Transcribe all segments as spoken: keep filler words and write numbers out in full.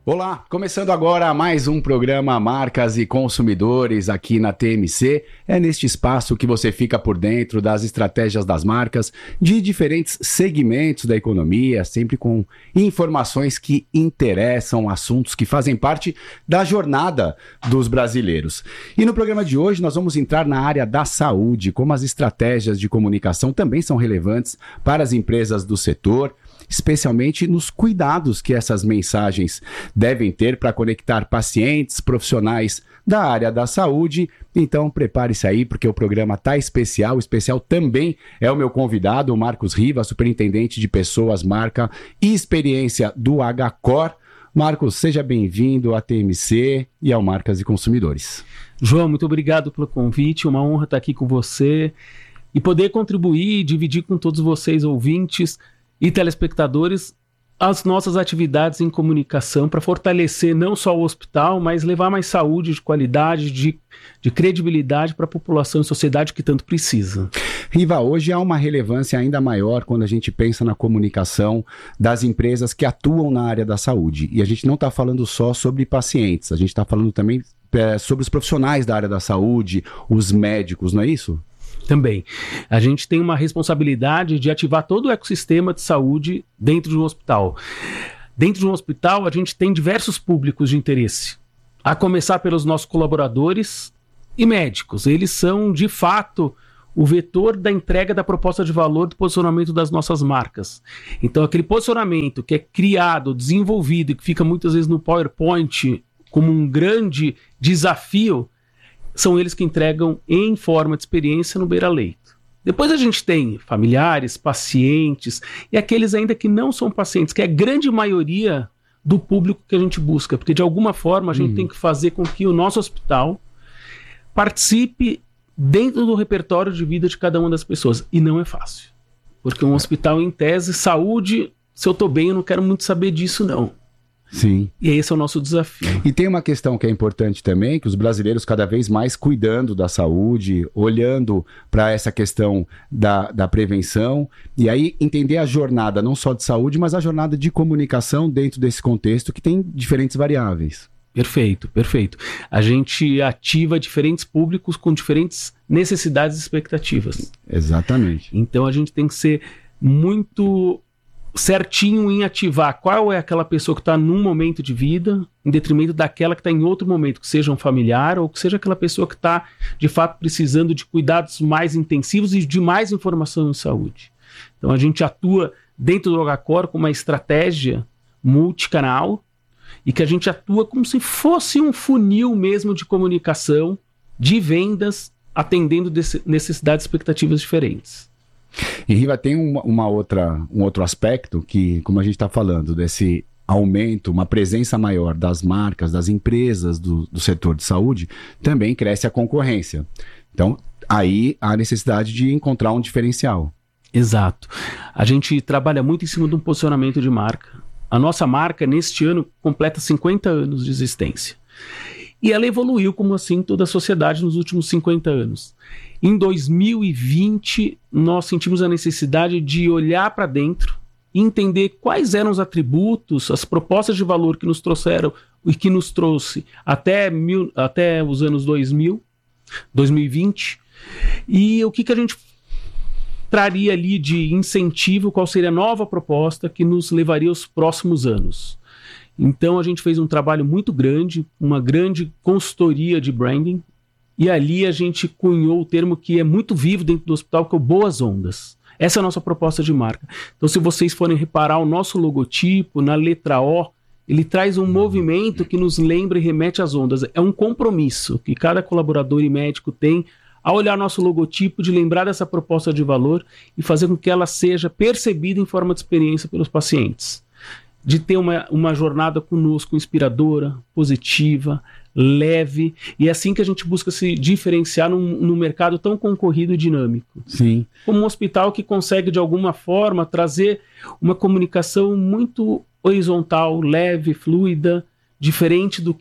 Olá, começando agora mais um programa Marcas e Consumidores aqui na T M C. É neste espaço que você fica por dentro das estratégias das marcas de diferentes segmentos da economia, sempre com informações que interessam, assuntos que fazem parte da jornada dos brasileiros. E no programa de hoje nós vamos entrar na área da saúde, como as estratégias de comunicação também são relevantes para as empresas do setor, especialmente nos cuidados que essas mensagens devem ter para conectar pacientes, profissionais da área da saúde. Então prepare-se aí, porque o programa está especial. O especial também é o meu convidado, o Marcos Riva, superintendente de pessoas, marca e experiência do H-Core. Marcos, seja bem-vindo à T M C e ao Marcas e Consumidores. João, muito obrigado pelo convite, uma honra estar aqui com você e poder contribuir e dividir com todos vocês, ouvintes e telespectadores, as nossas atividades em comunicação para fortalecer não só o hospital, mas levar mais saúde de qualidade, de, de credibilidade para a população e sociedade que tanto precisa. Riva, hoje há uma relevância ainda maior quando a gente pensa na comunicação das empresas que atuam na área da saúde. E a gente não está falando só sobre pacientes, a gente está falando também é, sobre os profissionais da área da saúde, os médicos, não é isso? Também. A gente tem uma responsabilidade de ativar todo o ecossistema de saúde dentro de um hospital. Dentro de um hospital, a gente tem diversos públicos de interesse, a começar pelos nossos colaboradores e médicos. Eles são, de fato, o vetor da entrega da proposta de valor do posicionamento das nossas marcas. Então, aquele posicionamento que é criado, desenvolvido e que fica muitas vezes no PowerPoint como um grande desafio, são eles que entregam em forma de experiência no beira-leito. Depois a gente tem familiares, pacientes e aqueles ainda que não são pacientes, que é a grande maioria do público que a gente busca, porque de alguma forma a gente uhum. tem que fazer com que o nosso hospital participe dentro do repertório de vida de cada uma das pessoas. E não é fácil, porque um hospital em tese, saúde, se eu estou bem, eu não quero muito saber disso não. Sim. E esse é o nosso desafio. E tem uma questão que é importante também, que os brasileiros cada vez mais cuidando da saúde, olhando para essa questão da, da prevenção, e aí entender a jornada não só de saúde, mas a jornada de comunicação dentro desse contexto que tem diferentes variáveis. Perfeito, perfeito. A gente ativa diferentes públicos com diferentes necessidades e expectativas. Exatamente. Então a gente tem que ser muito certinho em ativar qual é aquela pessoa que está num momento de vida, em detrimento daquela que está em outro momento, que seja um familiar ou que seja aquela pessoa que está, de fato, precisando de cuidados mais intensivos e de mais informação em saúde. Então a gente atua dentro do H-Core com uma estratégia multicanal e que a gente atua como se fosse um funil mesmo de comunicação, de vendas, atendendo necessidades e expectativas diferentes. E Riva, tem uma, uma outra, um outro aspecto que, como a gente está falando, desse aumento, uma presença maior das marcas, das empresas do, do setor de saúde, também cresce a concorrência. Então, aí há a necessidade de encontrar um diferencial. Exato. A gente trabalha muito em cima de um posicionamento de marca. A nossa marca, neste ano, completa cinquenta anos de existência. E ela evoluiu, como assim, toda a sociedade nos últimos cinquenta anos. Em dois mil e vinte, nós sentimos a necessidade de olhar para dentro e entender quais eram os atributos, as propostas de valor que nos trouxeram e que nos trouxe até, mil, até os anos dois mil, dois mil e vinte, e o que, que a gente traria ali de incentivo, qual seria a nova proposta que nos levaria aos próximos anos. Então a gente fez um trabalho muito grande, uma grande consultoria de branding, e ali a gente cunhou o termo que é muito vivo dentro do hospital, que é o Boas Ondas. Essa é a nossa proposta de marca. Então, se vocês forem reparar o nosso logotipo, na letra O, ele traz um movimento que nos lembra e remete às ondas. É um compromisso que cada colaborador e médico tem ao olhar nosso logotipo, de lembrar dessa proposta de valor e fazer com que ela seja percebida em forma de experiência pelos pacientes. De ter uma, uma jornada conosco inspiradora, positiva, leve, e é assim que a gente busca se diferenciar num, num mercado tão concorrido e dinâmico. Sim. Como um hospital que consegue, de alguma forma, trazer uma comunicação muito horizontal, leve, fluida, diferente do que era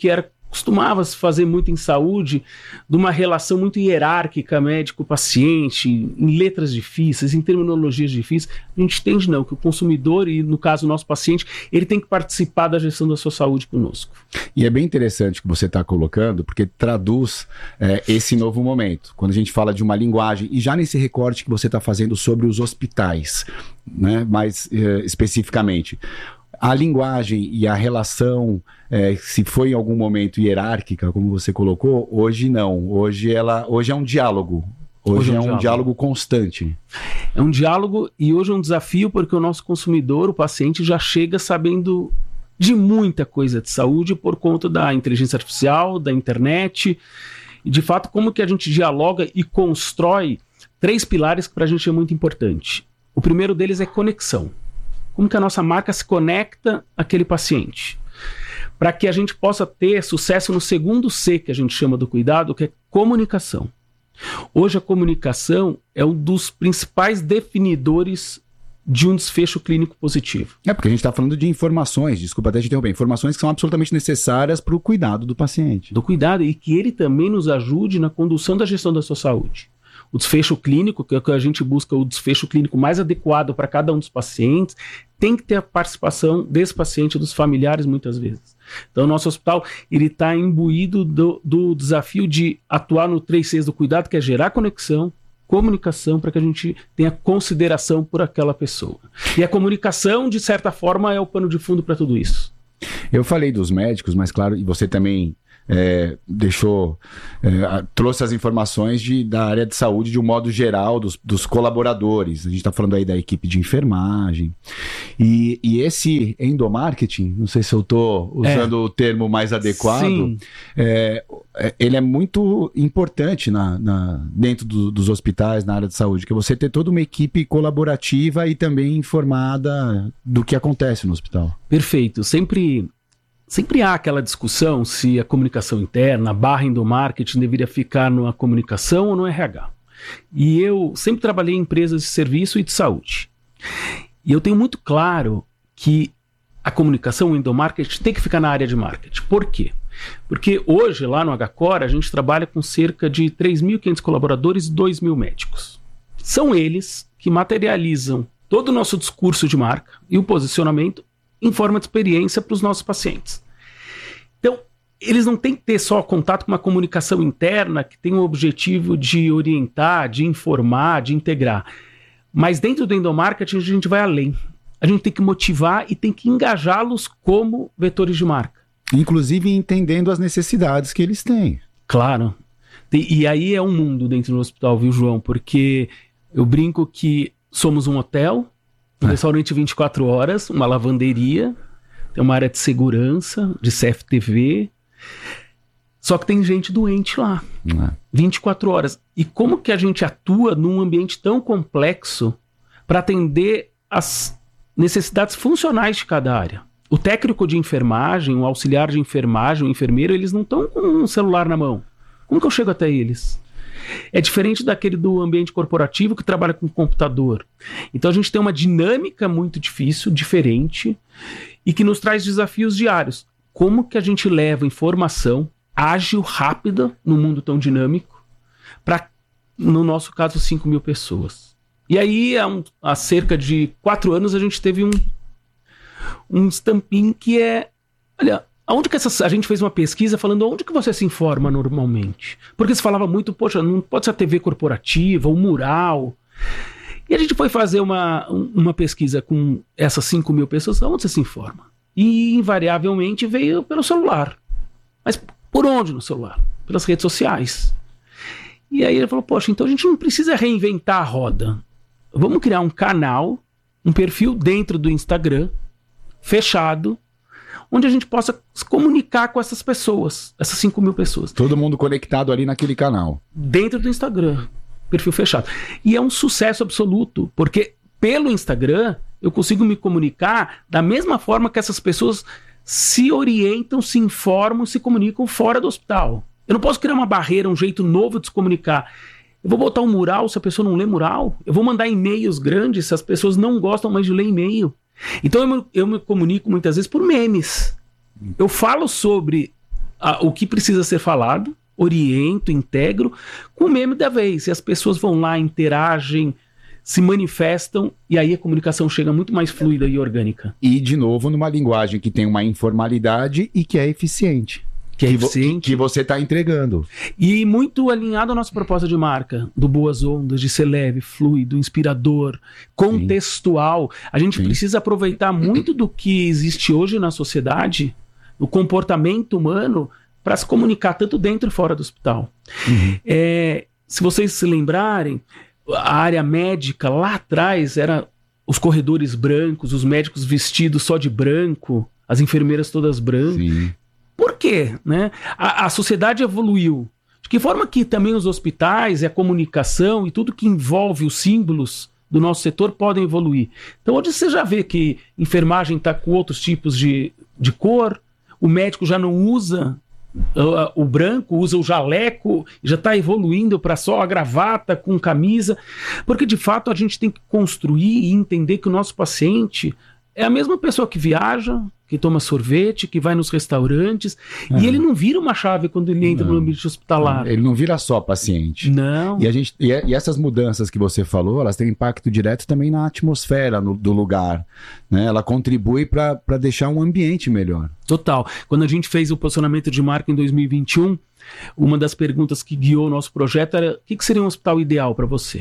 costumava se fazer muito em saúde de uma relação muito hierárquica médico-paciente, em letras difíceis, em terminologias difíceis. A gente entende não, que o consumidor, e no caso o nosso paciente, ele tem que participar da gestão da sua saúde conosco. E é bem interessante o que você está colocando, porque traduz é, esse novo momento. Quando a gente fala de uma linguagem, e já nesse recorte que você está fazendo sobre os hospitais, né, mais é, especificamente, a linguagem e a relação, é, se foi em algum momento hierárquica, como você colocou, hoje não. Hoje, ela, hoje é um diálogo. Hoje, hoje é um, diálogo. diálogo constante. É um diálogo e hoje é um desafio porque o nosso consumidor, o paciente, já chega sabendo de muita coisa de saúde por conta da inteligência artificial, da internet. E, de fato, como que a gente dialoga e constrói três pilares que para a gente é muito importante. O primeiro deles é conexão. Como que a nossa marca se conecta àquele paciente? Para que a gente possa ter sucesso no segundo C, que a gente chama do cuidado, que é comunicação. Hoje a comunicação é um dos principais definidores de um desfecho clínico positivo. É porque a gente está falando de informações, desculpa até te interromper, informações que são absolutamente necessárias para o cuidado do paciente. Do cuidado, e que ele também nos ajude na condução da gestão da sua saúde. O desfecho clínico, que é o que a gente busca, o desfecho clínico mais adequado para cada um dos pacientes, tem que ter a participação desse paciente e dos familiares muitas vezes. Então o nosso hospital está imbuído do, do desafio de atuar no três Cs do cuidado, que é gerar conexão, comunicação, para que a gente tenha consideração por aquela pessoa. E a comunicação, de certa forma, é o pano de fundo para tudo isso. Eu falei dos médicos, mas claro, e você também é, deixou, é, trouxe as informações de, da área de saúde de um modo geral, dos, dos colaboradores. A gente está falando aí da equipe de enfermagem. E, e esse endomarketing, não sei se eu estou usando é. o termo mais adequado, é, ele é muito importante na, na, dentro do, dos hospitais, na área de saúde, que é você ter toda uma equipe colaborativa e também informada do que acontece no hospital. Perfeito. Sempre... Sempre há aquela discussão se a comunicação interna, a barra endomarketing, deveria ficar na comunicação ou no R H. E eu sempre trabalhei em empresas de serviço e de saúde. E eu tenho muito claro que a comunicação, o endomarketing, tem que ficar na área de marketing. Por quê? Porque hoje, lá no H-Core, a gente trabalha com cerca de três mil e quinhentos colaboradores e dois mil médicos. São eles que materializam todo o nosso discurso de marca e o posicionamento em forma de experiência para os nossos pacientes. Então, eles não têm que ter só contato com uma comunicação interna que tem o objetivo de orientar, de informar, de integrar. Mas dentro do endomarketing a gente vai além. A gente tem que motivar e tem que engajá-los como vetores de marca. Inclusive entendendo as necessidades que eles têm. Claro. E aí é um mundo dentro do hospital, viu, João? Porque eu brinco que somos um hotel, um é. restaurante vinte e quatro horas, uma lavanderia, tem uma área de segurança, de C F T V, só que tem gente doente lá, é. vinte e quatro horas. E como que a gente atua num ambiente tão complexo para atender as necessidades funcionais de cada área? O técnico de enfermagem, o auxiliar de enfermagem, o enfermeiro, eles não estão com um celular na mão. Como que eu chego até eles? É diferente daquele do ambiente corporativo que trabalha com computador. Então a gente tem uma dinâmica muito difícil, diferente, e que nos traz desafios diários. Como que a gente leva informação ágil, rápida, num mundo tão dinâmico, para, no nosso caso, cinco mil pessoas. E aí, há, um, há cerca de quatro anos, a gente teve um, um estampim que é... Olha, aonde que essa, a gente fez uma pesquisa falando onde que você se informa normalmente. Porque se falava muito, poxa, não pode ser a T V corporativa, o mural. E a gente foi fazer uma, uma pesquisa com essas cinco mil pessoas, onde você se informa? E invariavelmente veio pelo celular. Mas por onde no celular? Pelas redes sociais. E aí ele falou, poxa, então a gente não precisa reinventar a roda. Vamos criar um canal, um perfil dentro do Instagram, fechado, onde a gente possa se comunicar com essas pessoas, essas cinco mil pessoas. Todo mundo conectado ali naquele canal. Dentro do Instagram, perfil fechado. E é um sucesso absoluto, porque pelo Instagram eu consigo me comunicar da mesma forma que essas pessoas se orientam, se informam, se comunicam fora do hospital. Eu não posso criar uma barreira, um jeito novo de se comunicar. Eu vou botar um mural se a pessoa não lê mural. Eu vou mandar e-mails grandes se as pessoas não gostam mais de ler e-mail. Então eu me, eu me comunico muitas vezes por memes. Eu falo sobre a, o que precisa ser falado, oriento, integro, com o meme da vez. E as pessoas vão lá, interagem, se manifestam, e aí a comunicação chega muito mais fluida e orgânica. E, de novo, numa linguagem que tem uma informalidade e que é eficiente. Que é que, vo eficiente. que você está entregando. E muito alinhado à nossa proposta de marca, do Boas Ondas, de ser leve, fluido, inspirador, contextual. Sim. A gente Sim. precisa aproveitar muito do que existe hoje na sociedade, no comportamento humano, para se comunicar tanto dentro e fora do hospital. Uhum. É, se vocês se lembrarem, a área médica lá atrás era os corredores brancos, os médicos vestidos só de branco, as enfermeiras todas brancas. Sim. Por quê? Né? A, a sociedade evoluiu. De que forma que também os hospitais, a comunicação e tudo que envolve os símbolos do nosso setor podem evoluir. Então hoje você já vê que enfermagem está com outros tipos de, de cor, o médico já não usa o, o branco, usa o jaleco, já está evoluindo para só a gravata com camisa, porque de fato a gente tem que construir e entender que o nosso paciente é a mesma pessoa que viaja, que toma sorvete, que vai nos restaurantes, é. e ele não vira uma chave quando ele entra não. no ambiente hospitalar. Ele não vira só paciente. Não. E, a gente, e, e essas mudanças que você falou, elas têm impacto direto também na atmosfera no, do lugar. Né? Ela contribui para deixar um ambiente melhor. Total. Quando a gente fez o posicionamento de marca em dois mil e vinte e um, uma das perguntas que guiou o nosso projeto era: o que, que seria um hospital ideal para você?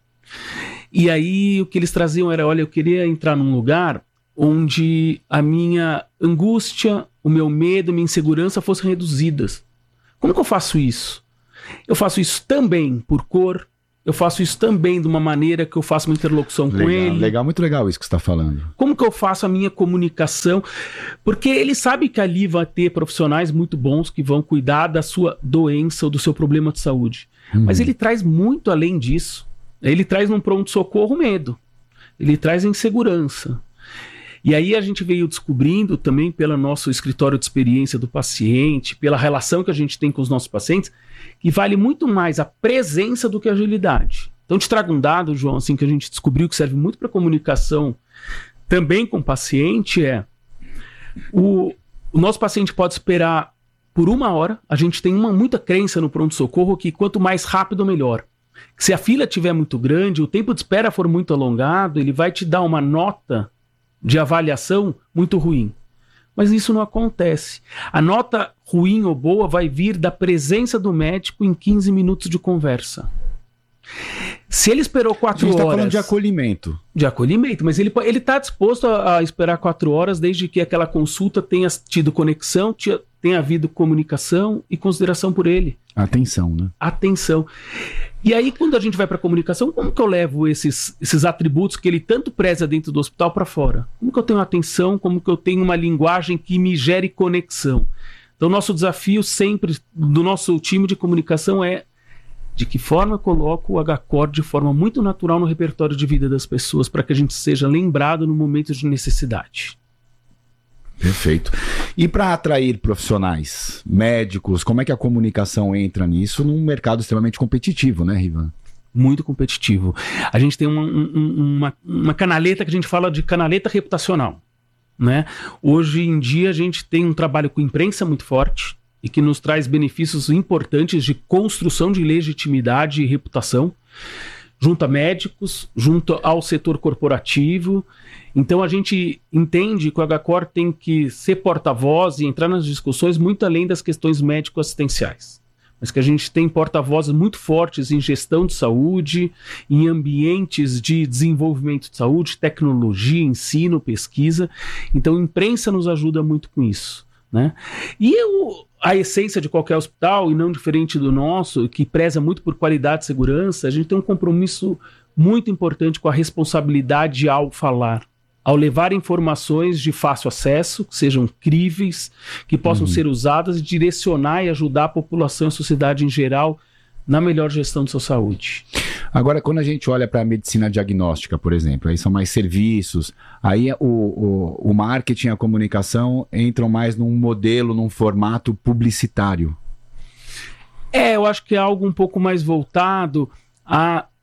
E aí o que eles traziam era: olha, eu queria entrar num lugar onde a minha angústia, o meu medo, minha insegurança fossem reduzidas. Como que eu faço isso? Eu faço isso também por cor, eu faço isso também de uma maneira que eu faço uma interlocução legal, com ele. Legal, muito legal isso que você está falando. Como que eu faço a minha comunicação? Porque ele sabe que ali vai ter profissionais muito bons que vão cuidar da sua doença ou do seu problema de saúde. Hum. Mas ele traz muito além disso. Ele traz num pronto-socorro medo. Ele traz insegurança. E aí a gente veio descobrindo também pelo nosso escritório de experiência do paciente, pela relação que a gente tem com os nossos pacientes, que vale muito mais a presença do que a agilidade. Então te trago um dado, João, assim, que a gente descobriu que serve muito para comunicação também com o paciente, é o, o nosso paciente pode esperar por uma hora. A gente tem uma, muita crença no pronto-socorro que quanto mais rápido, melhor. Que se a fila estiver muito grande, o tempo de espera for muito alongado, ele vai te dar uma nota de avaliação muito ruim. Mas isso não acontece. A nota ruim ou boa vai vir da presença do médico em quinze minutos de conversa. Se ele esperou quatro horas... A gente está falando de acolhimento. De acolhimento, mas ele está disposto a, a esperar quatro horas desde que aquela consulta tenha tido conexão, tenha, tenha havido comunicação e consideração por ele. Atenção, né? Atenção. E aí, quando a gente vai para a comunicação, como que eu levo esses, esses atributos que ele tanto preza dentro do hospital para fora? Como que eu tenho atenção? Como que eu tenho uma linguagem que me gere conexão? Então, nosso desafio sempre do nosso time de comunicação é de que forma eu coloco o H C O R de forma muito natural no repertório de vida das pessoas para que a gente seja lembrado no momento de necessidade. Perfeito. E para atrair profissionais, médicos, como é que a comunicação entra nisso num mercado extremamente competitivo, né, Rivan? Muito competitivo. A gente tem uma, um, uma, uma canaleta que a gente fala de canaleta reputacional, né? Hoje em dia a gente tem um trabalho com imprensa muito forte e que nos traz benefícios importantes de construção de legitimidade e reputação, junto a médicos, junto ao setor corporativo. Então a gente entende que o H C O R tem que ser porta-voz e entrar nas discussões muito além das questões médico-assistenciais. Mas que a gente tem porta-vozes muito fortes em gestão de saúde, em ambientes de desenvolvimento de saúde, tecnologia, ensino, pesquisa. Então a imprensa nos ajuda muito com isso, né? E eu, a essência de qualquer hospital, e não diferente do nosso, que preza muito por qualidade e segurança, a gente tem um compromisso muito importante com a responsabilidade ao falar, ao levar informações de fácil acesso, que sejam críveis, que possam uhum. ser usadas e direcionar e ajudar a população e a sociedade em geral na melhor gestão de sua saúde. Agora, quando a gente olha para a medicina diagnóstica, por exemplo, aí são mais serviços, aí o, o, o marketing e a comunicação entram mais num modelo, num formato publicitário. É, eu acho que é algo um pouco mais voltado a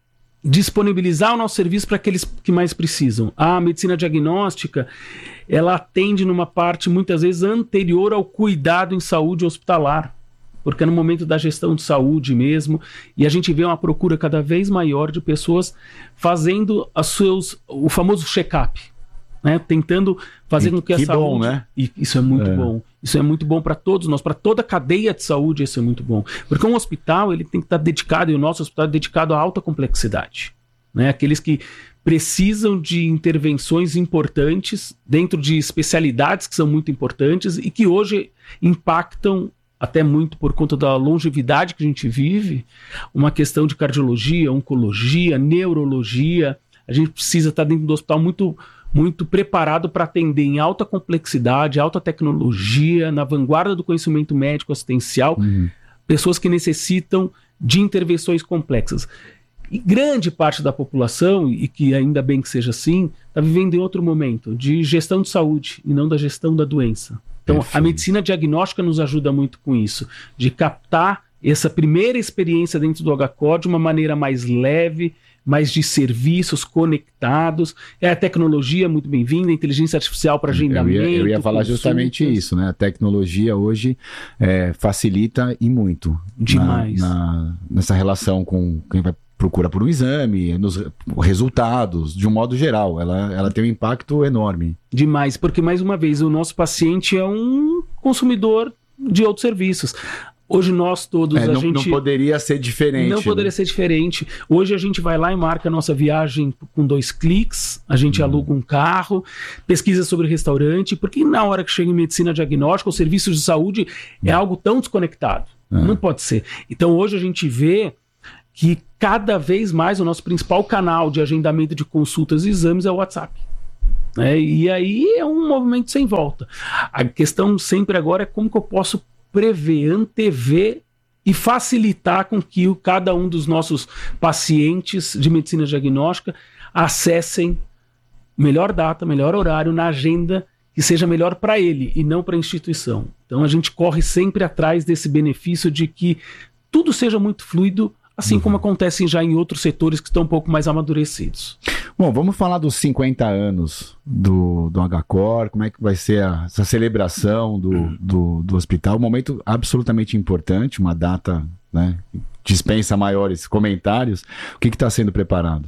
disponibilizar o nosso serviço para aqueles que mais precisam. A medicina diagnóstica, ela atende numa parte muitas vezes anterior ao cuidado em saúde hospitalar, porque é no momento da gestão de saúde mesmo, e a gente vê uma procura cada vez maior de pessoas fazendo as seus, o famoso check-up, né? Tentando fazer com que a que saúde... bom, né? E isso é muito É. bom. Isso é muito bom para todos nós, para toda a cadeia de saúde, isso é muito bom. Porque um hospital, ele tem que estar dedicado, e o nosso hospital é dedicado à alta complexidade, né? Aqueles que precisam de intervenções importantes dentro de especialidades que são muito importantes e que hoje impactam, até muito por conta da longevidade que a gente vive, uma questão de cardiologia, oncologia, neurologia. A gente precisa estar dentro do hospital muito, muito preparado para atender em alta complexidade, alta tecnologia, na vanguarda do conhecimento médico assistencial, Uhum. pessoas que necessitam de intervenções complexas. E grande parte da população, e que ainda bem que seja assim, está vivendo em outro momento de gestão de saúde e não da gestão da doença. Então, Perfeito. a medicina diagnóstica nos ajuda muito com isso, de captar essa primeira experiência dentro do H C O R de uma maneira mais leve, mais de serviços conectados. É a tecnologia muito bem-vinda, a inteligência artificial para Eu agendamento. ia, eu ia falar consultas. justamente isso, né? A tecnologia hoje é, facilita e muito Demais. Na, na- nessa relação com quem vai procura por um exame, nos resultados, de um modo geral. Ela, ela tem um impacto enorme. Demais, porque, mais uma vez, o nosso paciente é um consumidor de outros serviços. Hoje nós todos, É, a não, gente... não poderia ser diferente. Não poderia né? ser diferente. Hoje a gente vai lá e marca a nossa viagem com dois cliques, a gente Uhum. aluga um carro, pesquisa sobre restaurante, porque na hora que chega em medicina diagnóstica, os serviços de saúde é algo tão desconectado. É. Não pode ser. Então hoje a gente vê que cada vez mais o nosso principal canal de agendamento de consultas e exames é o WhatsApp. né? E aí é um movimento sem volta. A questão sempre agora é como que eu posso prever, antever e facilitar com que o, cada um dos nossos pacientes de medicina diagnóstica acessem melhor data, melhor horário na agenda que seja melhor para ele e não para a instituição. Então a gente corre sempre atrás desse benefício de que tudo seja muito fluido, assim Uhum. como acontece já em outros setores que estão um pouco mais amadurecidos. Bom, vamos falar dos cinquenta anos do, do H C O R, como é que vai ser a, essa celebração do, do, do hospital, um momento absolutamente importante, uma data, né, dispensa maiores comentários. O que está sendo preparado?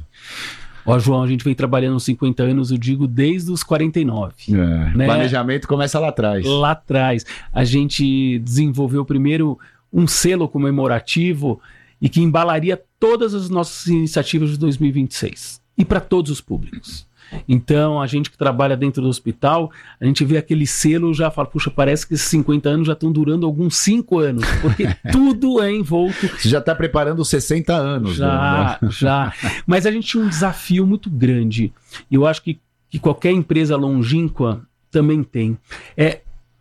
Ó, João, a gente vem trabalhando uns cinquenta anos, eu digo, desde os quarenta e nove. É, Né? Planejamento começa lá atrás. Lá atrás, a gente desenvolveu primeiro um selo comemorativo e que embalaria todas as nossas iniciativas de dois mil e vinte e seis. E para todos os públicos. Então, a gente que trabalha dentro do hospital, a gente vê aquele selo e já fala, puxa, parece que esses cinquenta anos já estão durando alguns cinco anos, porque tudo é envolto. Você já está preparando os sessenta anos. Já, né? já. Mas a gente tinha um desafio muito grande. E eu acho que, que qualquer empresa longínqua também tem. É,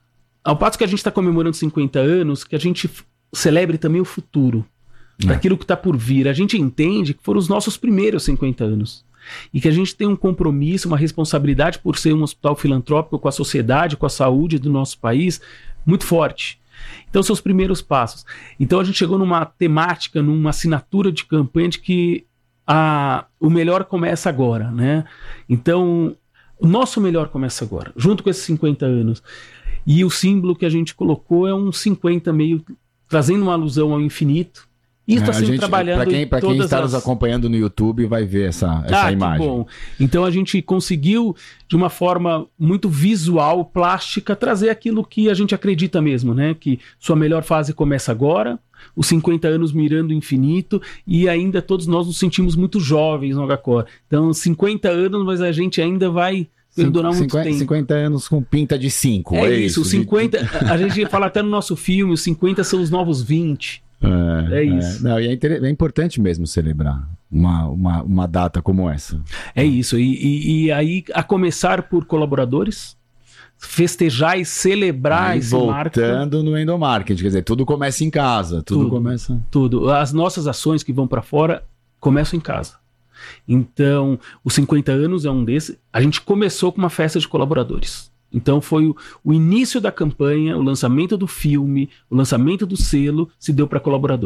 ao passo que a gente está comemorando cinquenta anos, que a gente f- celebre também o futuro. É. Daquilo que está por vir. A gente entende que foram os nossos primeiros cinquenta anos. E que a gente tem um compromisso, uma responsabilidade por ser um hospital filantrópico com a sociedade, com a saúde do nosso país, muito forte. Então, são os primeiros passos. Então, a gente chegou numa temática, numa assinatura de campanha de que a, o melhor começa agora, né? Então, o nosso melhor começa agora, junto com esses cinquenta anos. E o símbolo que a gente colocou é um cinquenta meio, trazendo uma alusão ao infinito. Isso está É, a sendo gente- trabalhando Pra quem, em pra quem todas está as... nos acompanhando no YouTube vai ver essa, essa ah, imagem. que bom. Então a gente conseguiu, de uma forma muito visual, plástica, trazer aquilo que a gente acredita mesmo, né? Que sua melhor fase começa agora, os cinquenta anos mirando o infinito, e ainda todos nós nos sentimos muito jovens no H C O R. Então, cinquenta anos, mas a gente ainda vai perdurar muito cinquenta, tempo. cinquenta anos com pinta de cinco. É, É, isso, os de- cinquenta, a gente fala até no nosso filme, os cinquenta são os novos vinte. É, É isso. Não, e é, inter- é importante mesmo celebrar uma, uma, uma data como essa. É isso, e, e, e aí a começar por colaboradores, festejar e celebrar Aí, esse marco. voltando no endomarketing, quer dizer, tudo começa em casa, tudo, Tudo. começa... Tudo. As nossas ações que vão para fora começam em casa. Então, os cinquenta anos é um desses. A gente começou com uma festa de colaboradores. Então, foi o, o início da campanha, o lançamento do filme, o lançamento do selo, se deu para colaboradores.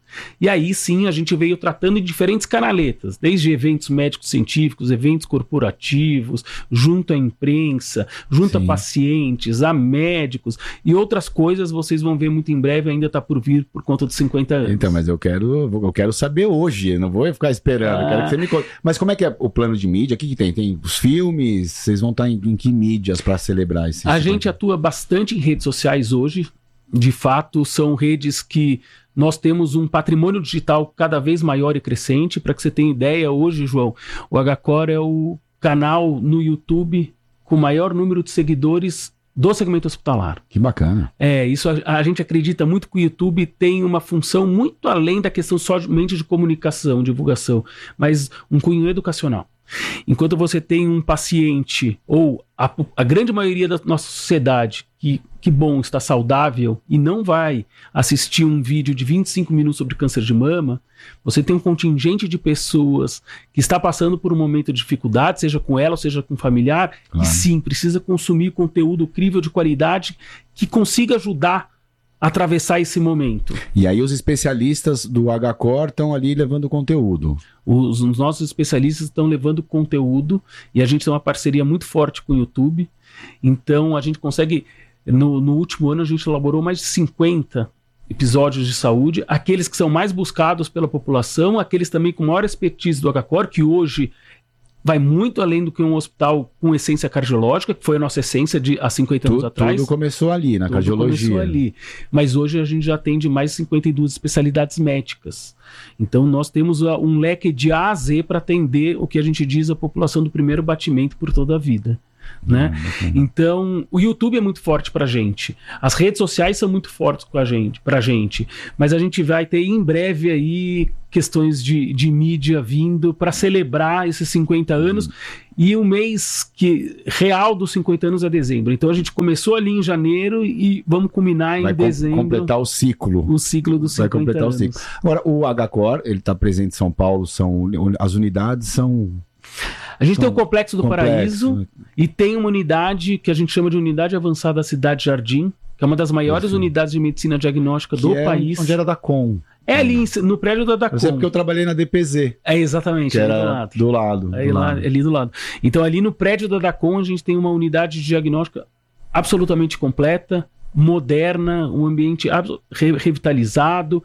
E aí sim a gente veio tratando de diferentes canaletas, desde eventos médicos científicos, eventos corporativos, junto à imprensa, junto sim. a pacientes, a médicos e outras coisas vocês vão ver muito em breve, ainda está por vir por conta dos cinquenta anos. Então, mas eu quero, eu quero saber hoje, não vou ficar esperando, ah. quero que você me conte. Mas como é que é o plano de mídia? O que, que tem? Tem os filmes? Vocês vão estar em, em que mídias para celebrar esse? A gente atua bastante em redes sociais hoje, de fato são redes que nós temos um patrimônio digital cada vez maior e crescente. Para que você tenha ideia, hoje, João, o Agacor é o canal no YouTube com o maior número de seguidores do segmento hospitalar. Que bacana. É, isso a, a gente acredita muito que o YouTube tem uma função muito além da questão somente de comunicação, divulgação, mas um cunho educacional. Enquanto você tem um paciente, ou a, a grande maioria da nossa sociedade, que, que bom, está saudável e não vai assistir um vídeo de vinte e cinco minutos sobre câncer de mama, você tem um contingente de pessoas que está passando por um momento de dificuldade, seja com ela ou seja com o familiar, claro. E sim, precisa consumir conteúdo crível de qualidade que consiga ajudar a atravessar esse momento. E aí os especialistas do Agacor estão ali levando conteúdo. Os, os nossos especialistas estão levando conteúdo e a gente tem uma parceria muito forte com o YouTube. Então a gente consegue, no, no último ano a gente elaborou mais de cinquenta episódios de saúde, aqueles que são mais buscados pela população, aqueles também com maior expertise do Agacor, que hoje vai muito além do que um hospital com essência cardiológica, que foi a nossa essência de há cinquenta anos tudo, atrás. Tudo começou ali, na tudo cardiologia. Começou ali. Mas hoje a gente já atende mais de cinquenta e duas especialidades médicas. Então nós temos um leque de A a Z para atender o que a gente diz a população do primeiro batimento por toda a vida. Né? Hum, então o YouTube é muito forte pra gente, as redes sociais são muito fortes com a gente, pra gente, mas a gente vai ter em breve aí questões de, de mídia vindo para celebrar esses cinquenta anos, hum. e o mês que, real dos cinquenta anos é dezembro, então a gente começou ali em janeiro e vamos culminar em vai dezembro. Vai completar o ciclo. O ciclo dos vai cinquenta completar anos. O ciclo. Agora o Agacor, ele está presente em São Paulo, são, as unidades são... A gente tem o Complexo do complexo. Paraíso e tem uma unidade que a gente chama de Unidade Avançada Cidade Jardim, que é uma das maiores Sim. unidades de medicina diagnóstica que do é país. Onde era da Com. É ali no prédio da Dacom. É porque eu trabalhei na D P Z. É exatamente, que ali era do lado. Do lado, é do lá, lado. ali do lado. Então ali no prédio da Dacom a gente tem uma unidade de diagnóstica absolutamente completa, moderna, um ambiente re revitalizado.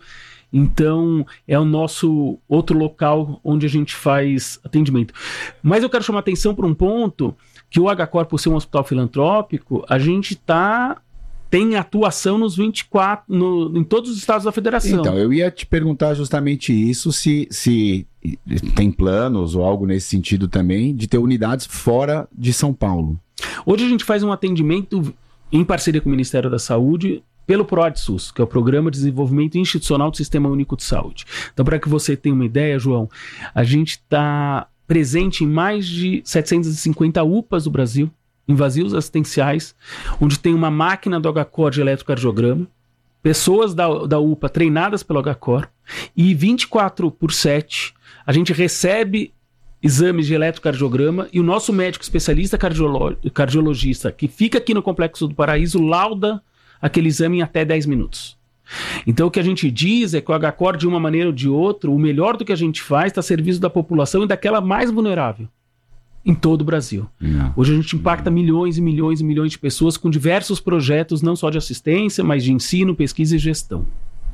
Então, é o nosso outro local onde a gente faz atendimento. Mas eu quero chamar a atenção para um ponto que o Agacor, por ser um hospital filantrópico, a gente tá, tem atuação nos vinte e quatro, no, em todos os estados da federação. Então, eu ia te perguntar justamente isso, se, se tem planos ou algo nesse sentido também, de ter unidades fora de São Paulo. Hoje a gente faz um atendimento em parceria com o Ministério da Saúde, pelo PROADSUS, que é o Programa de Desenvolvimento Institucional do Sistema Único de Saúde. Então, para que você tenha uma ideia, João, a gente está presente em mais de setecentas e cinquenta U P As do Brasil, em vazios assistenciais, onde tem uma máquina do Agacor de eletrocardiograma, pessoas da, da U P A treinadas pelo Agacor, e vinte e quatro por sete a gente recebe exames de eletrocardiograma e o nosso médico especialista cardiolo- cardiologista, que fica aqui no Complexo do Paraíso, lauda aquele exame em até dez minutos. Então o que a gente diz é que o Agacor, de uma maneira ou de outra, o melhor do que a gente faz está a serviço da população e daquela mais vulnerável em todo o Brasil. Não. Hoje a gente impacta não. milhões e milhões e milhões de pessoas com diversos projetos, não só de assistência, mas de ensino, pesquisa e gestão.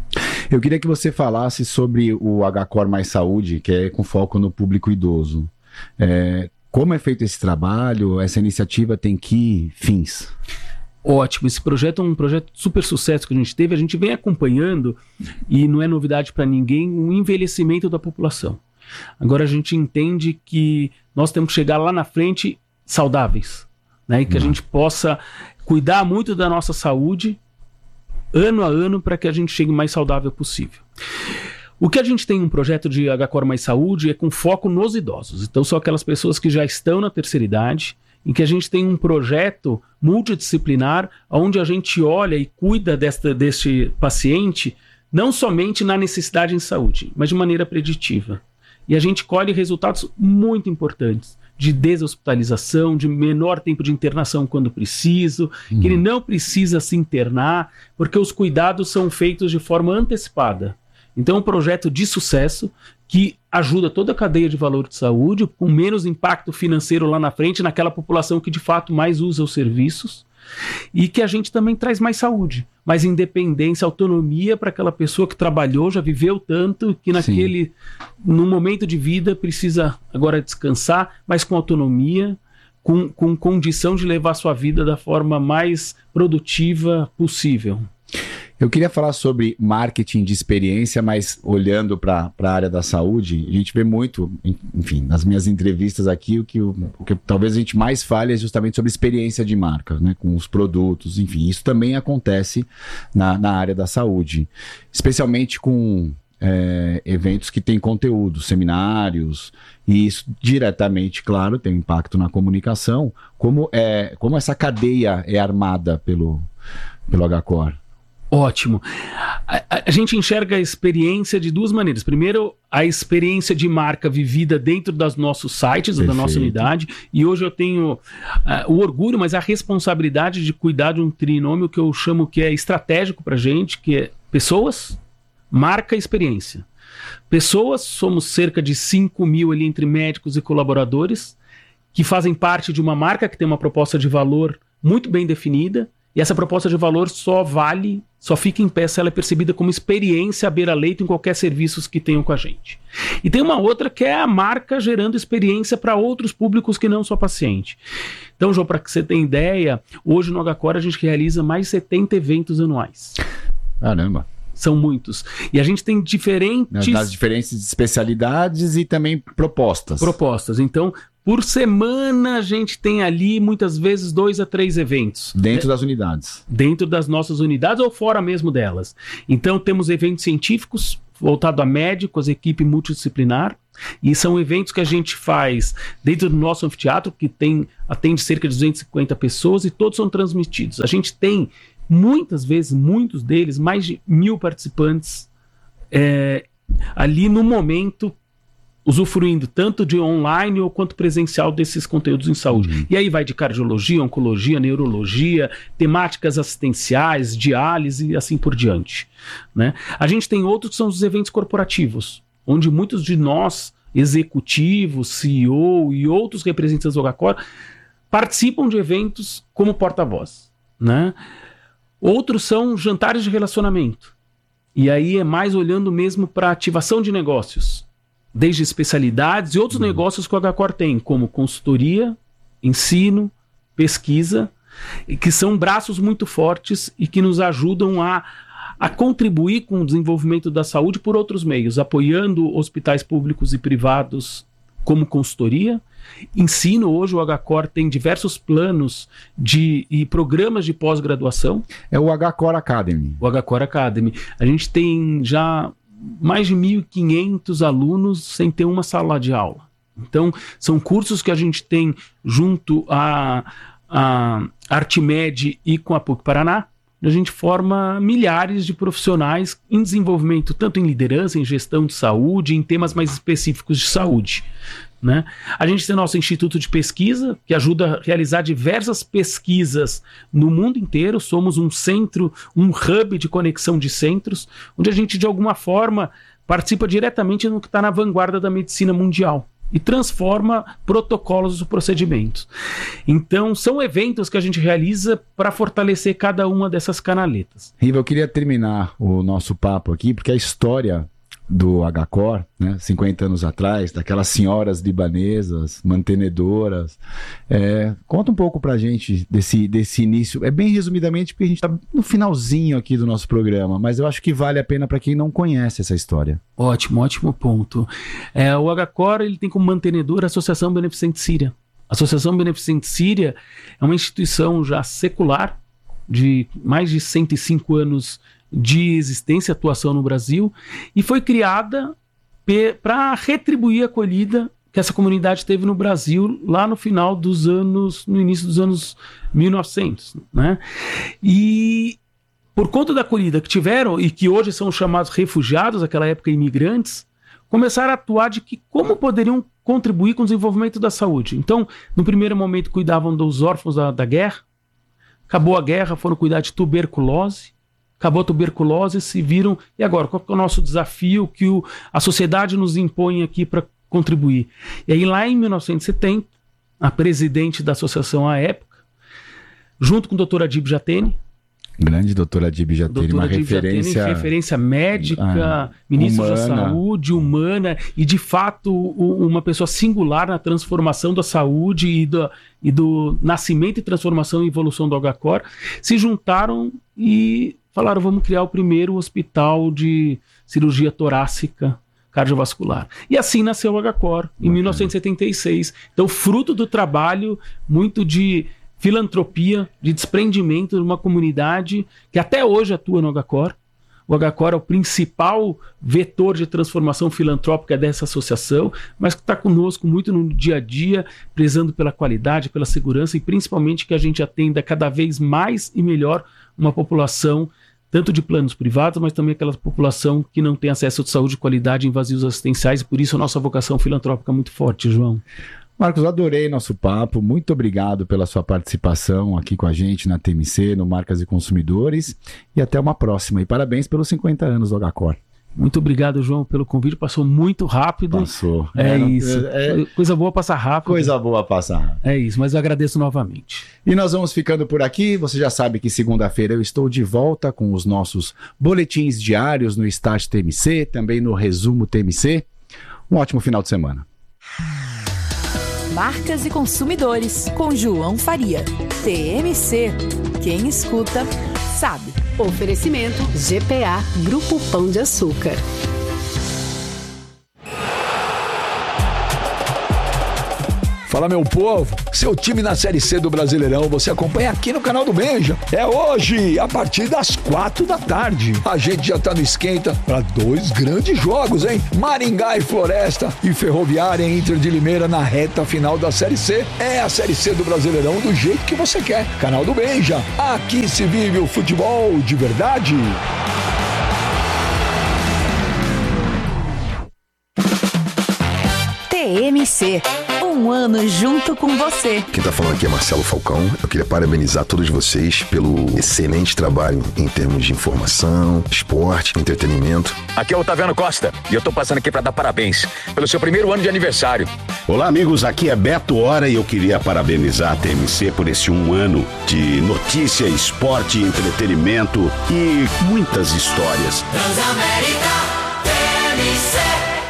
Eu queria que você falasse sobre o Agacor Mais Saúde, que é com foco no público idoso. É, como é feito esse trabalho? Essa iniciativa tem que fins? Ótimo, esse projeto é um projeto de super sucesso que a gente teve, a gente vem acompanhando, e não é novidade para ninguém, o envelhecimento da população. Agora a gente entende que nós temos que chegar lá na frente saudáveis, né? E que a gente possa cuidar muito da nossa saúde, ano a ano, para que a gente chegue o mais saudável possível. O que a gente tem um projeto de Agacor Mais Saúde é com foco nos idosos, então são aquelas pessoas que já estão na terceira idade, em que a gente tem um projeto multidisciplinar onde a gente olha e cuida desta, deste paciente não somente na necessidade em saúde, mas de maneira preditiva. E a gente colhe resultados muito importantes de deshospitalização, de menor tempo de internação quando preciso, uhum. que ele não precisa se internar, porque os cuidados são feitos de forma antecipada. Então é um projeto de sucesso que ajuda toda a cadeia de valor de saúde, com menos impacto financeiro lá na frente, naquela população que de fato mais usa os serviços, e que a gente também traz mais saúde, mais independência, autonomia para aquela pessoa que trabalhou, já viveu tanto, que naquele, no momento de vida precisa agora descansar, mas com autonomia, com, com condição de levar sua vida da forma mais produtiva possível. Eu queria falar sobre marketing de experiência, mas olhando para a área da saúde, a gente vê muito, enfim, nas minhas entrevistas aqui, o que, o, o que talvez a gente mais fale é justamente sobre experiência de marca, né, com os produtos, enfim, isso também acontece na, na área da saúde, especialmente com é, eventos que têm conteúdo, seminários, e isso diretamente, claro, tem impacto na comunicação, como, é, como essa cadeia é armada pelo, pelo H-Core. Ótimo. A, a, a gente enxerga a experiência de duas maneiras. Primeiro, a experiência de marca vivida dentro dos nossos sites, Perfeito. Da nossa unidade. E hoje eu tenho uh, o orgulho, mas a responsabilidade de cuidar de um trinômio que eu chamo que é estratégico para a gente, que é pessoas, marca e experiência. Pessoas, somos cerca de cinco mil ali entre médicos e colaboradores, que fazem parte de uma marca que tem uma proposta de valor muito bem definida. E essa proposta de valor só vale, só fica em pé se ela é percebida como experiência à beira-leito em qualquer serviço que tenham com a gente. E tem uma outra que é a marca gerando experiência para outros públicos que não só paciente. Então, João, para que você tenha ideia, hoje no H-Core a gente realiza mais de setenta eventos anuais. Caramba! São muitos. E a gente tem diferentes... Nas diferentes especialidades e também propostas. Propostas. Então, por semana a gente tem ali muitas vezes dois a três eventos. Dentro das unidades. Dentro das nossas unidades ou fora mesmo delas. Então temos eventos científicos voltados a médicos, equipe multidisciplinar. E são eventos que a gente faz dentro do nosso anfiteatro, que tem, atende cerca de duzentas e cinquenta pessoas e todos são transmitidos. A gente tem, muitas vezes, muitos deles, mais de mil participantes é, ali no momento, usufruindo tanto de online ou quanto presencial desses conteúdos em saúde. Uhum. E aí vai de cardiologia, oncologia, neurologia, temáticas assistenciais, diálise e assim por diante. Né? A gente tem outros que são os eventos corporativos, onde muitos de nós, executivos, C E O e outros representantes do H-Core, participam de eventos como porta-voz. Né? Outros são jantares de relacionamento. E aí é mais olhando mesmo para ativação de negócios. Desde especialidades e outros uhum. negócios que o H-Core tem, como consultoria, ensino, pesquisa, que são braços muito fortes e que nos ajudam a, a contribuir com o desenvolvimento da saúde por outros meios, apoiando hospitais públicos e privados como consultoria. Ensino, hoje o H-Core tem diversos planos de, e programas de pós-graduação. É o H-Core Academy. O H-Core Academy. A gente tem já mais de mil e quinhentos alunos sem ter uma sala de aula. Então, são cursos que a gente tem junto à, à Artimed e com a PUC Paraná. A gente forma milhares de profissionais em desenvolvimento, tanto em liderança, em gestão de saúde, em temas mais específicos de saúde. Né? A gente tem nosso instituto de pesquisa, que ajuda a realizar diversas pesquisas no mundo inteiro. Somos um centro, um hub de conexão de centros, onde a gente, de alguma forma, participa diretamente no que está na vanguarda da medicina mundial e transforma protocolos e procedimentos. Então, são eventos que a gente realiza para fortalecer cada uma dessas canaletas. Riva, eu queria terminar o nosso papo aqui, porque a história do H-Core, né, cinquenta anos atrás, daquelas senhoras libanesas, mantenedoras. É, conta um pouco pra gente desse, desse início. É bem resumidamente, porque a gente tá no finalzinho aqui do nosso programa, mas eu acho que vale a pena para quem não conhece essa história. Ótimo, ótimo ponto. É, o H-Core ele tem como mantenedor a Associação Beneficente Síria. A Associação Beneficente Síria é uma instituição já secular, de mais de cento e cinco anos de existência e atuação no Brasil, e foi criada para retribuir a acolhida que essa comunidade teve no Brasil lá no final dos anos, no início dos anos mil e novecentos, né? E por conta da acolhida que tiveram, e que hoje são chamados refugiados, naquela época imigrantes, começaram a atuar de que como poderiam contribuir com o desenvolvimento da saúde. Então, no primeiro momento, cuidavam dos órfãos da, da guerra, acabou a guerra, foram cuidar de tuberculose, acabou a tuberculose, se viram, e agora, qual é o nosso desafio que o, a sociedade nos impõe aqui para contribuir? E aí lá em mil novecentos e setenta, a presidente da associação à época, junto com o doutor Adib Jatene, grande doutora Adib Jatene, uma Adib referência... Jatene, referência médica, ah, ministro humana. da saúde, humana, e de fato o, uma pessoa singular na transformação da saúde e do, e do nascimento e transformação e evolução do Agacor, se juntaram e falaram, vamos criar o primeiro hospital de cirurgia torácica cardiovascular. E assim nasceu o Agacor, em mil novecentos e setenta e seis. Então, fruto do trabalho muito de filantropia, de desprendimento de uma comunidade que até hoje atua no Agacor. O Agacor é o principal vetor de transformação filantrópica dessa associação, mas que está conosco muito no dia a dia, prezando pela qualidade, pela segurança e principalmente que a gente atenda cada vez mais e melhor uma população, tanto de planos privados, mas também aquela população que não tem acesso de saúde de qualidade em vazios assistenciais, e por isso a nossa vocação filantrópica é muito forte, João. Marcos, adorei nosso papo, muito obrigado pela sua participação aqui com a gente na T M C, no Marcas e Consumidores, e até uma próxima. E parabéns pelos cinquenta anos do Agacor. Muito obrigado, João, pelo convite, passou muito rápido. Passou. É, é isso, é, coisa boa passar rápido. Coisa boa passar rápido. É isso, mas eu agradeço novamente. E nós vamos ficando por aqui, você já sabe que segunda-feira eu estou de volta com os nossos boletins diários no Start T M C, também no Resumo T M C. Um ótimo final de semana. Marcas e Consumidores, com João Faria. T M C. Quem escuta, sabe. Oferecimento G P A, Grupo Pão de Açúcar. Fala, meu povo, seu time na Série C do Brasileirão você acompanha aqui no canal do Benja. É hoje, a partir das quatro da tarde. A gente já tá no esquenta para dois grandes jogos, hein? Maringá e Floresta e Ferroviária e Inter de Limeira na reta final da Série C. É a Série C do Brasileirão do jeito que você quer. Canal do Benja, aqui se vive o futebol de verdade. T M C. Um ano junto com você. Quem tá falando aqui é Marcelo Falcão. Eu queria parabenizar todos vocês pelo excelente trabalho em termos de informação, esporte, entretenimento. Aqui é o Otaviano Costa e eu tô passando aqui para dar parabéns pelo seu primeiro ano de aniversário. Olá, amigos, aqui é Beto Hora e eu queria parabenizar a T M C por esse um ano de notícia, esporte, entretenimento e muitas histórias. Transamérica T M C.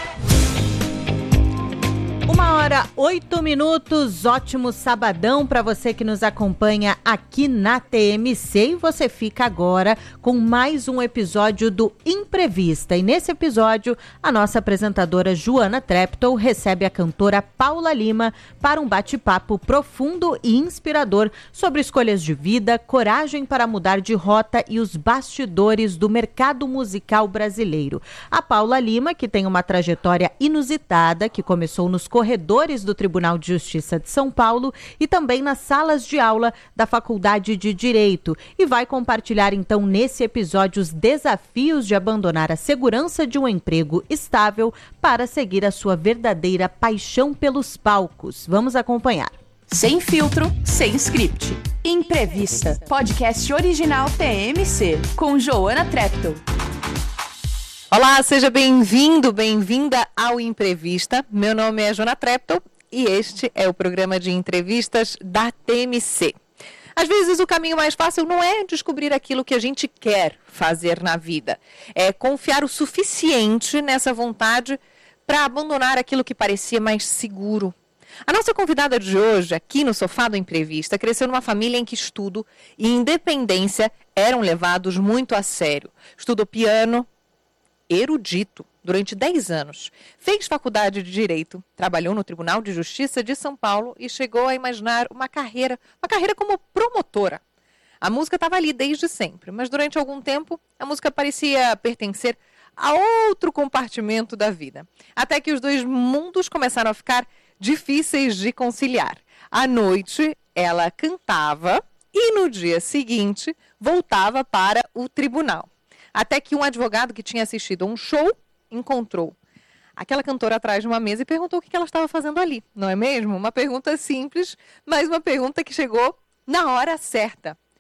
Uma hora, oito minutos, ótimo sabadão para você que nos acompanha aqui na T M C, e você fica agora com mais um episódio do Imprevista. E nesse episódio, a nossa apresentadora Joana Treptow recebe a cantora Paula Lima para um bate-papo profundo e inspirador sobre escolhas de vida, coragem para mudar de rota e os bastidores do mercado musical brasileiro. A Paula Lima, que tem uma trajetória inusitada, que começou nos corredores do Tribunal de Justiça de São Paulo e também nas salas de aula da Faculdade de Direito, e vai compartilhar então nesse episódio os desafios de abandonar a segurança de um emprego estável para seguir a sua verdadeira paixão pelos palcos. Vamos acompanhar. Sem filtro, sem script. Imprevista, podcast original T M C, com Joana Treptow. Olá, seja bem-vindo, bem-vinda ao Imprevista. Meu nome é Joana Treptow e este é o programa de entrevistas da T M C. Às vezes o caminho mais fácil não é descobrir aquilo que a gente quer fazer na vida, é confiar o suficiente nessa vontade para abandonar aquilo que parecia mais seguro. A nossa convidada de hoje, aqui no Sofá do Imprevista, cresceu numa família em que estudo e independência eram levados muito a sério. Estudou piano, erudito, durante dez anos. Fez faculdade de Direito, trabalhou no Tribunal de Justiça de São Paulo e chegou a imaginar uma carreira, uma carreira como promotora. A música estava ali desde sempre, mas durante algum tempo a música parecia pertencer a outro compartimento da vida. Até que os dois mundos começaram a ficar difíceis de conciliar. À noite, ela cantava e no dia seguinte voltava para o tribunal. Até que um advogado que tinha assistido a um show encontrou aquela cantora atrás de uma mesa e perguntou o que ela estava fazendo ali. Não é mesmo? Uma pergunta simples, mas uma pergunta que chegou na hora certa.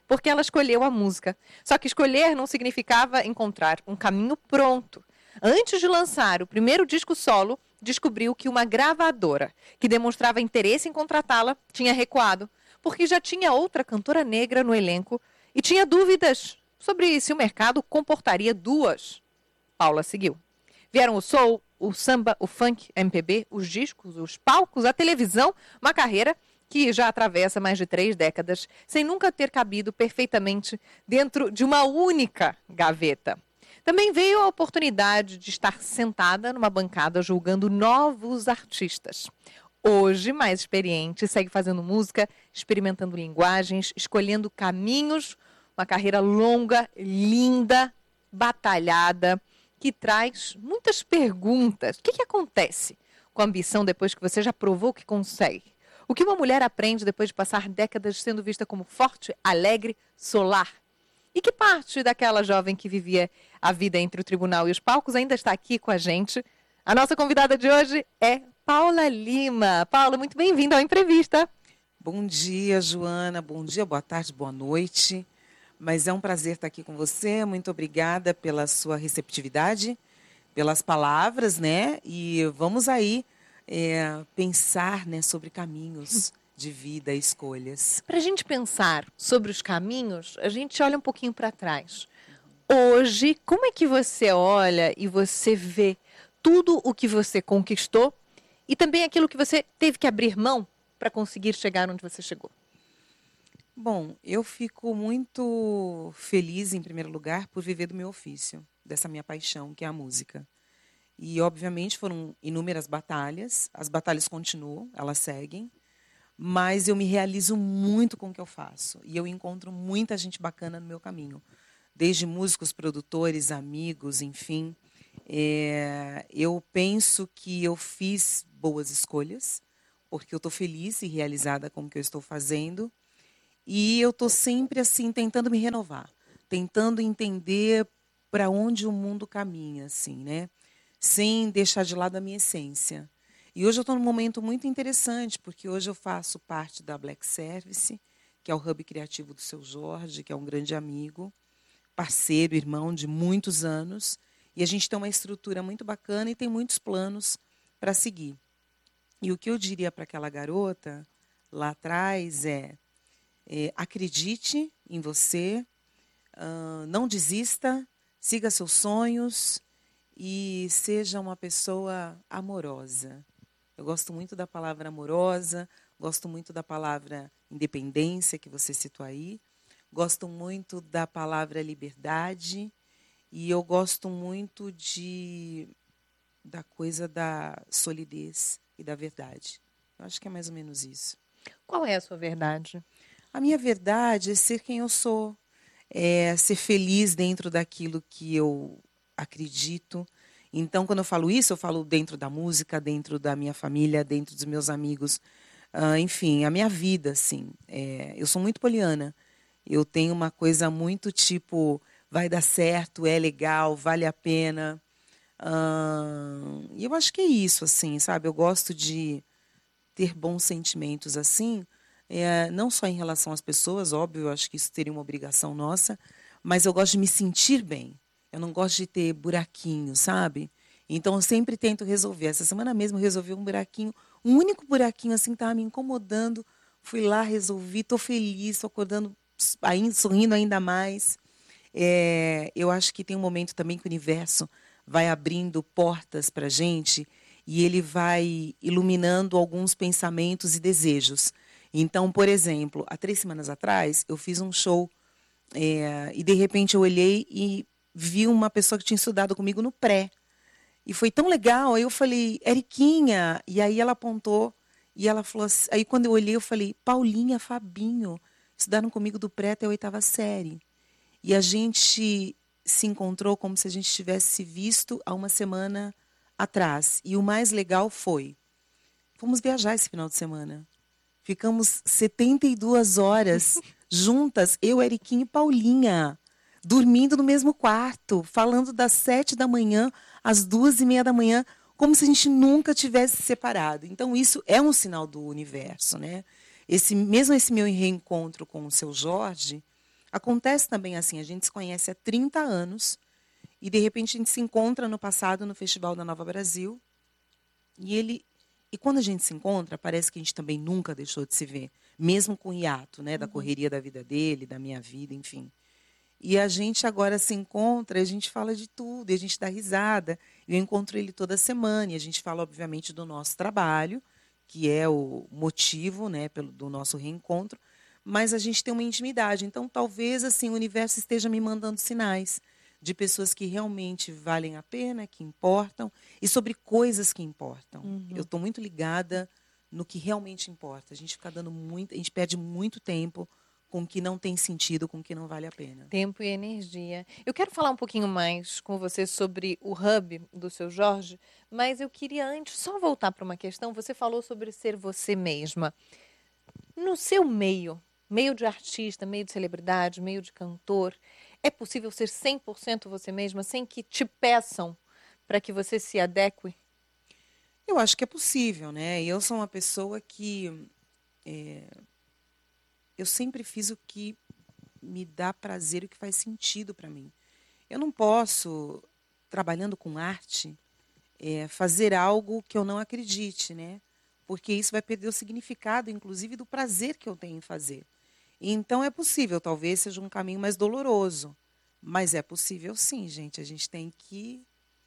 porque ela escolheu a música. Só que escolher não significava encontrar um caminho pronto. Antes de lançar o primeiro disco solo, descobriu que uma gravadora que demonstrava interesse em contratá-la tinha recuado, porque já tinha outra cantora negra no elenco e tinha dúvidas sobre se o mercado comportaria duas. Paula seguiu. Vieram o soul, o samba, o funk, M P B, os discos, os palcos, a televisão, uma carreira que já atravessa mais de três décadas, sem nunca ter cabido perfeitamente dentro de uma única gaveta. Também veio a oportunidade de estar sentada numa bancada julgando novos artistas. Hoje, mais experiente, segue fazendo música, experimentando linguagens, escolhendo caminhos, uma carreira longa, linda, batalhada, que traz muitas perguntas. O que, que acontece com a ambição depois que você já provou que consegue? O que uma mulher aprende depois de passar décadas sendo vista como forte, alegre, solar? E que parte daquela jovem que vivia a vida entre o tribunal e os palcos ainda está aqui com a gente? A nossa convidada de hoje é Paula Lima. Paula, muito bem-vinda ao Entrevista. Bom dia, Joana. Bom dia, boa tarde, boa noite. Mas é um prazer estar aqui com você. Muito obrigada pela sua receptividade, pelas palavras, né? E vamos aí é, pensar, né, sobre caminhos de vida e escolhas. Para a gente pensar sobre os caminhos, a gente olha um pouquinho para trás. Hoje, como é que você olha e você vê tudo o que você conquistou e também aquilo que você teve que abrir mão para conseguir chegar onde você chegou? Bom, eu fico muito feliz, em primeiro lugar, por viver do meu ofício, dessa minha paixão, que é a música. E, obviamente, foram inúmeras batalhas, as batalhas continuam, elas seguem, mas eu me realizo muito com o que eu faço. E eu encontro muita gente bacana no meu caminho, desde músicos, produtores, amigos, enfim. É, eu penso que eu fiz boas escolhas, porque eu estou feliz e realizada com o que eu estou fazendo. E eu estou sempre assim tentando me renovar, tentando entender para onde o mundo caminha, assim, né? Sem deixar de lado a minha essência. E hoje eu estou num momento muito interessante, porque hoje eu faço parte da Black Service, que é o hub criativo do Seu Jorge, que é um grande amigo, parceiro, irmão de muitos anos. E a gente tem uma estrutura muito bacana e tem muitos planos para seguir. E o que eu diria para aquela garota lá atrás é... É, acredite em você, uh, não desista, siga seus sonhos e seja uma pessoa amorosa. Eu gosto muito da palavra amorosa, gosto muito da palavra independência, que você citou aí, gosto muito da palavra liberdade e eu gosto muito de, da coisa da solidez e da verdade. Eu acho que é mais ou menos isso. Qual é a sua verdade? A minha verdade é ser quem eu sou, é ser feliz dentro daquilo que eu acredito. Então, quando eu falo isso, eu falo dentro da música, dentro da minha família, dentro dos meus amigos, uh, enfim, a minha vida, assim. É, eu sou muito poliana. Eu tenho uma coisa muito tipo, vai dar certo, é legal, vale a pena. Uh, e eu acho que é isso, assim, sabe? Eu gosto de ter bons sentimentos, assim. É, não só em relação às pessoas, óbvio, eu acho que isso teria uma obrigação nossa, mas eu gosto de me sentir bem. Eu não gosto de ter buraquinho, sabe? Então, eu sempre tento resolver. Essa semana mesmo eu resolvi um buraquinho, um único buraquinho assim, estava me incomodando. Fui lá, resolvi, estou feliz, estou acordando, ainda, sorrindo ainda mais. É, eu acho que tem um momento também que o universo vai abrindo portas para a gente e ele vai iluminando alguns pensamentos e desejos. Então, por exemplo, há três semanas atrás, eu fiz um show é, e, de repente, eu olhei e vi uma pessoa que tinha estudado comigo no pré. E foi tão legal, aí eu falei, Eriquinha. E aí ela apontou e ela falou assim, aí quando eu olhei, eu falei, Paulinha, Fabinho, estudaram comigo do pré até a oitava série. E a gente se encontrou como se a gente tivesse visto há uma semana atrás. E o mais legal foi, fomos viajar esse final de semana. Ficamos setenta e duas horas juntas, eu, Eriquinha e Paulinha, dormindo no mesmo quarto, falando das sete da manhã às duas e meia da manhã, como se a gente nunca tivesse se separado. Então, isso é um sinal do universo, né? Esse, mesmo esse meu reencontro com o Seu Jorge, Acontece também assim, a gente se conhece há trinta anos e de repente a gente se encontra no passado no Festival da Nova Brasil e ele e quando a gente se encontra, parece que a gente também nunca deixou de se ver, mesmo com o hiato, né, da Uhum. correria da vida dele, da minha vida, enfim. E a gente agora se encontra, e a gente fala de tudo, e a gente dá risada. Eu encontro ele toda semana, e a gente fala, obviamente, do nosso trabalho, que é o motivo, né, pelo, do nosso reencontro, mas a gente tem uma intimidade. Então, talvez assim, o universo esteja me mandando sinais de pessoas que realmente valem a pena, que importam, e sobre coisas que importam. Uhum. Eu estou muito ligada no que realmente importa. A gente fica dando muito, a gente perde muito tempo com o que não tem sentido, com o que não vale a pena. Tempo e energia. Eu quero falar um pouquinho mais com você sobre o hub do seu Jorge, mas eu queria antes só voltar para uma questão. Você falou sobre ser você mesma. No seu meio, meio de artista, meio de celebridade, meio de cantor, é possível ser cem por cento você mesma sem que te peçam para que você se adeque? Eu acho que é possível, né? Eu sou uma pessoa que é, eu sempre fiz o que me dá prazer, o que faz sentido para mim. Eu não posso, trabalhando com arte, é, fazer algo que eu não acredite, né? Porque isso vai perder o significado, inclusive, do prazer que eu tenho em fazer. Então é possível, talvez seja um caminho mais doloroso, mas é possível sim, gente. A gente tem que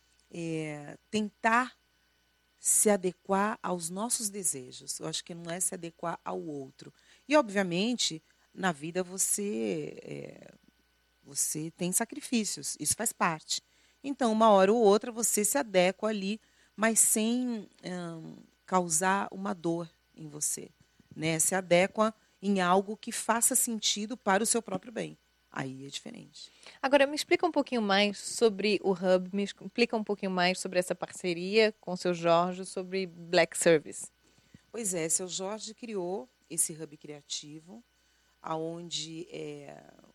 é, tentar se adequar aos nossos desejos. Eu acho que não é se adequar ao outro. E, obviamente, na vida você, é, você tem sacrifícios, isso faz parte. Então, uma hora ou outra, você se adequa ali, mas sem hum, causar uma dor em você. Né? Se adequa em algo que faça sentido para o seu próprio bem. Aí é diferente. Agora, me explica um pouquinho mais sobre o Hub, me explica um pouquinho mais sobre essa parceria com o seu Jorge, sobre Black Service. Pois é, seu Jorge criou esse Hub criativo, onde é,